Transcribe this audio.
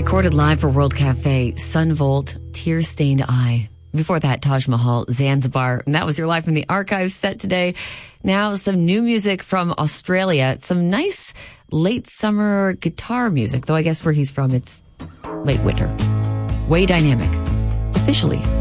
Recorded live for World Cafe, Sun Volt, Tear Stained Eye. Before that, Taj Mahal, Zanzibar. And that was your Live from the Archives set today. Now, some new music from Australia. Some nice late summer guitar music, though I guess where he's from, it's late winter. Way Dynamic. Officially.